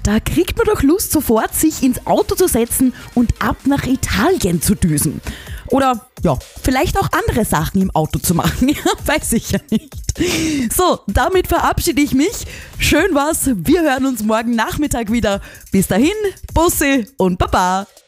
Da kriegt man doch Lust sofort, sich ins Auto zu setzen und ab nach Italien zu düsen. Oder ja, vielleicht auch andere Sachen im Auto zu machen. Ja, weiß ich ja nicht. So, damit verabschiede ich mich. Schön war's. Wir hören uns morgen Nachmittag wieder. Bis dahin, Bussi und Baba.